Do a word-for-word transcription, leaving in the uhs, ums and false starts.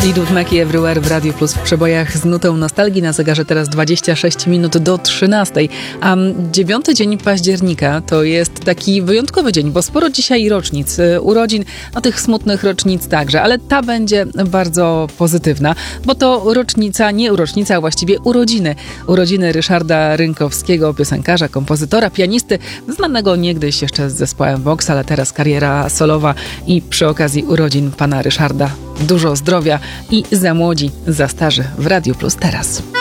Fleetwood Mac i Everywhere w Radiu Plus w przebojach z nutą nostalgii. Na zegarze teraz dwadzieścia sześć minut do trzynastej. A dziewiąty dzień października to jest taki wyjątkowy dzień, bo sporo dzisiaj rocznic, urodzin, no tych smutnych rocznic także, ale ta będzie bardzo pozytywna, bo to rocznica, nie rocznica, a właściwie urodziny. Urodziny Ryszarda Rynkowskiego, piosenkarza, kompozytora, pianisty, znanego niegdyś jeszcze z zespołem Vox, ale teraz kariera solowa i przy okazji urodzin pana Ryszarda dużo zdrowia i za młodzi, za starzy w Radiu Plus teraz.